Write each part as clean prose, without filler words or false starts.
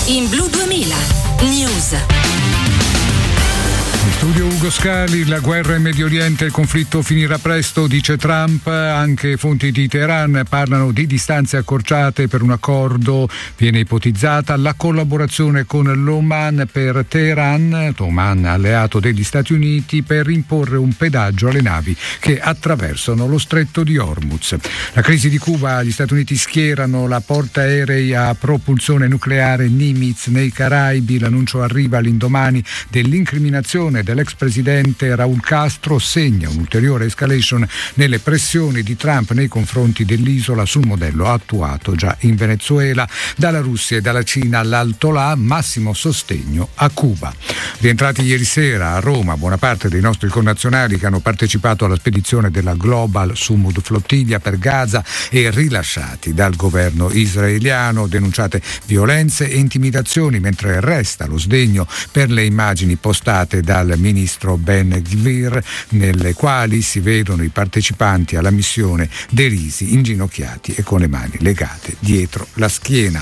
In Blu 2000 News. Studio Ugo Scali, la guerra in Medio Oriente, il conflitto finirà presto, dice Trump. Anche fonti di Teheran parlano di distanze accorciate per un accordo. Viene ipotizzata la collaborazione con l'Oman per Teheran, Oman alleato degli Stati Uniti, per imporre un pedaggio alle navi che attraversano lo stretto di Hormuz. La crisi di Cuba, gli Stati Uniti schierano la portaerei a propulsione nucleare Nimitz nei Caraibi. L'annuncio arriva all'indomani dell'incriminazione dell'ex presidente Raúl Castro, segna un'ulteriore escalation nelle pressioni di Trump nei confronti dell'isola sul modello attuato già in Venezuela. Dalla Russia e dalla Cina all'alto là, massimo sostegno a Cuba. Rientrati ieri sera a Roma buona parte dei nostri connazionali che hanno partecipato alla spedizione della Global Sumud Flottiglia per Gaza e rilasciati dal governo israeliano. Denunciate violenze e intimidazioni, mentre resta lo sdegno per le immagini postate dal ministro Ben Gvir, nelle quali si vedono i partecipanti alla missione derisi, inginocchiati e con le mani legate dietro la schiena.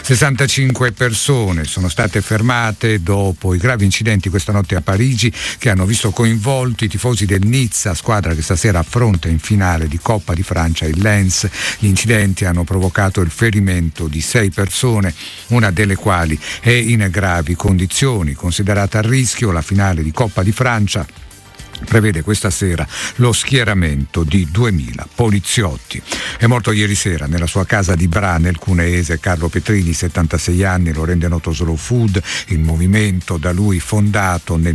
65 persone sono state fermate dopo i gravi incidenti questa notte a Parigi che hanno visto coinvolti i tifosi del Nizza, squadra che stasera affronta in finale di Coppa di Francia il Lens. Gli incidenti hanno provocato il ferimento di 6 persone, una delle quali è in gravi condizioni. Considerata a rischio, la finale di Coppa di Francia prevede questa sera lo schieramento di 2000 poliziotti. È morto ieri sera nella sua casa di Bra, nel cuneese, Carlo Petrini, 76 anni, lo rende noto Slow Food, il movimento da lui fondato nel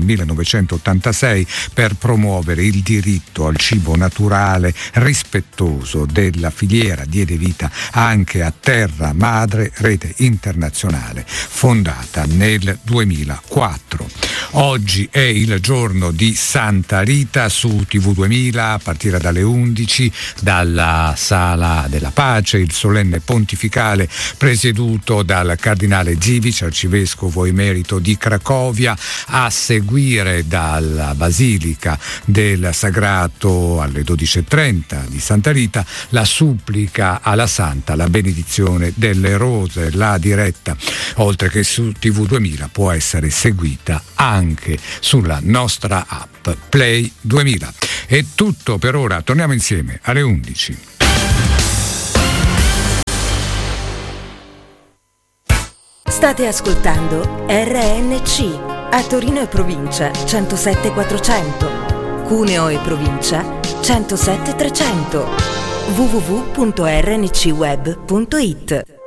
1986 per promuovere il diritto al cibo naturale rispettoso della filiera. Diede vita anche a Terra Madre, rete internazionale fondata nel 2004. Oggi è il giorno di Santa Rita. Su TV 2000 a partire dalle 11 dalla Sala della Pace il solenne pontificale presieduto dal cardinale Dziwisz, arcivescovo emerito di Cracovia, a seguire dalla Basilica del Sagrato alle 12:30 di Santa Rita la supplica alla Santa, la benedizione delle rose. La diretta, oltre che su TV 2000, può essere seguita anche sulla nostra app Play 2000. È tutto per ora, torniamo insieme alle 11. State ascoltando RNC a Torino e provincia 107.400, Cuneo e provincia 107.300, www.rncweb.it.